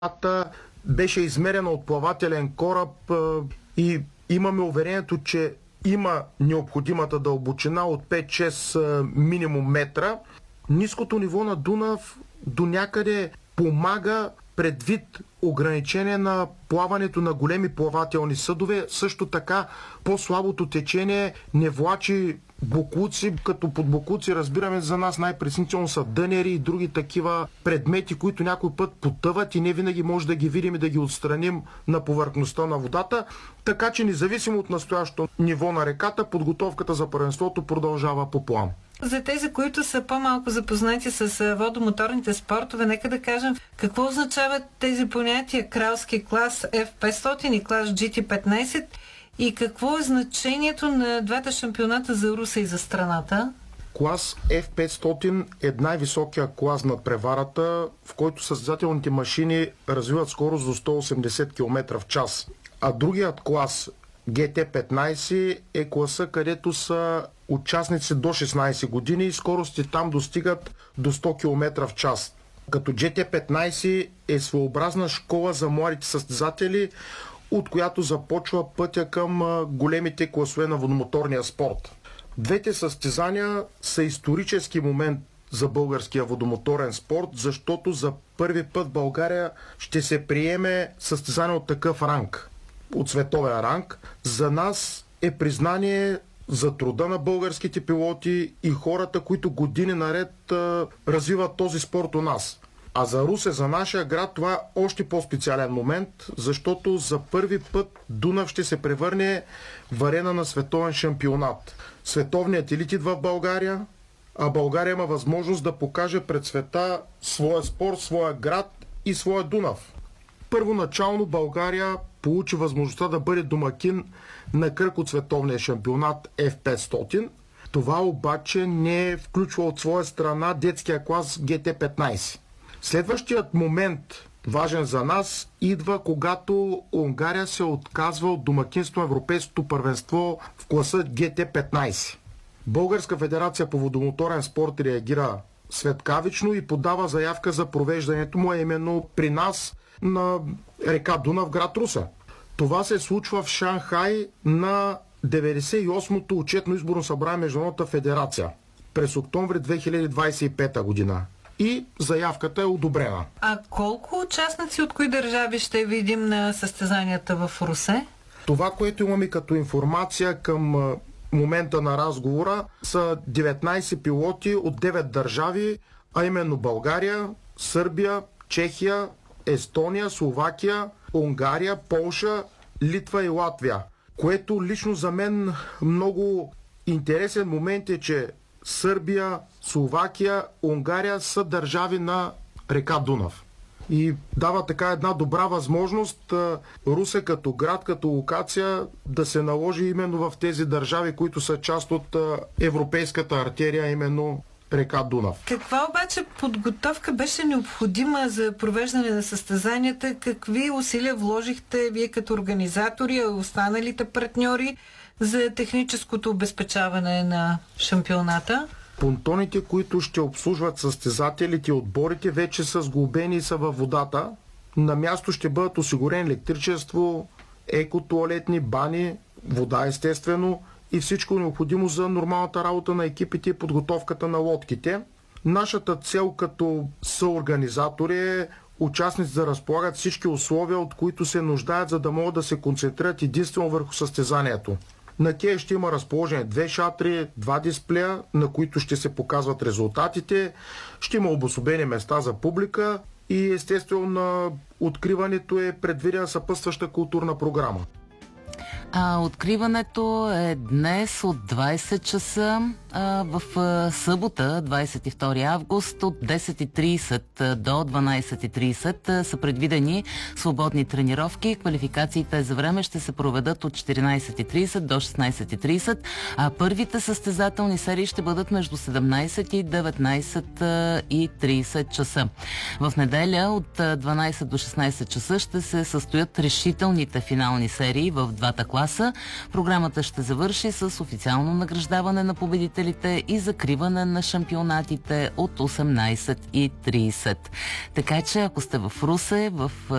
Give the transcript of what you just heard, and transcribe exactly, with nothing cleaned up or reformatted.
беше измерена от плавателен кораб и имаме уверението, че има необходимата дълбочина от пет-шест минимум метра. Ниското ниво на Дунав до някъде помага предвид ограничение на плаването на големи плавателни съдове. Също така по-слабото течение не влачи боклуци, като под боклуци разбираме за нас най-пресително са дънери и други такива предмети, които някой път потъват и не винаги може да ги видим и да ги отстраним на повърхността на водата. Така че независимо от настоящото ниво на реката, подготовката за първенството продължава по план. За тези, които са по-малко запознати с водомоторните спортове, нека да кажем какво означават тези понятия кралски клас Еф петстотин и клас Джи Ти петнайсет и какво е значението на двата шампионата за Русе и за страната? Клас Еф петстотин е най-високия клас на преварата, в който състезателните машини развиват скорост до сто и осемдесет километра в час. А другият клас Джи Ти петнайсет е класа, където са участници до шестнайсет години и скорости там достигат до сто километра в час. Като Джи Ти петнайсет е своеобразна школа за младите състезатели, от която започва пътя към големите класове на водомоторния спорт. Двете състезания са исторически момент за българския водомоторен спорт, защото за първи път в България ще се приеме състезание от такъв ранг, от световен ранг. За нас е признание за труда на българските пилоти и хората, които години наред а, развиват този спорт у нас. А за Русе, за нашия град, това е още по-специален момент, защото за първи път Дунав ще се превърне в арена на световен шампионат. Световният елит идва в България, а България има възможност да покаже пред света своя спорт, своя град и своя Дунав. Първоначално България получи възможността да бъде домакин на кръг от световния шампионат Еф петстотин. Това обаче не включва от своя страна детския клас Джи Ти петнайсет. Следващият момент, важен за нас, идва когато Унгария се отказва от домакинство на Европейското първенство в класа Джи Ти петнайсет. Българска федерация по водомоторен спорт реагира светкавично и подава заявка за провеждането му, именно при нас на река Дунав, град Русе. Това се случва в Шанхай на деветдесет и осмото учетно изборно събрание на Международната федерация през октомври две хиляди двайсет и пета година. И заявката е одобрена. А колко участници от кои държави ще видим на състезанията в Русе? Това, което имаме като информация към момента на разговора, са деветнайсет пилоти от девет държави, а именно България, Сърбия, Чехия, Естония, Словакия, Унгария, Полша, Литва и Латвия. Което лично за мен много интересен момент е, че Сърбия, Словакия, Унгария са държави на река Дунав. И дава така една добра възможност Русе като град, като локация да се наложи именно в тези държави, които са част от европейската артерия, именно река Дунав. Каква обаче подготовка беше необходима за провеждане на състезанията? Какви усилия вложихте вие като организатори, а останалите партньори за техническото обезпечаване на шампионата? Понтоните, които ще обслужват състезателите и отборите, вече са сглобени и са във водата. На място ще бъдат осигурени електричество, екотуалетни, бани, вода естествено и всичко необходимо за нормалната работа на екипите и подготовката на лодките. Нашата цел като съорганизатори е участниците да разполагат всички условия, от които се нуждаят, за да могат да се концентрират единствено върху състезанието. На тях ще има разположени две шатри, два дисплея, на които ще се показват резултатите, ще има обособени места за публика и естествено на откриването е предвидена съпътстваща културна програма. А откриването е днес от двайсет часа, а, в а, събота, двайсет и втори август, от десет и трийсет до дванайсет и трийсет а, са предвидени свободни тренировки. Квалификациите за време ще се проведат от четиринайсет и трийсет до шестнайсет и трийсет, а първите състезателни серии ще бъдат между седемнайсет и деветнайсет и трийсет часа. В неделя от дванайсет до шестнайсет часа ще се състоят решителните финални серии в двата класа. Програмата ще завърши с официално награждаване на победителите и закриване на шампионатите от осемнайсет и трийсет. Така че, ако сте в Русе, в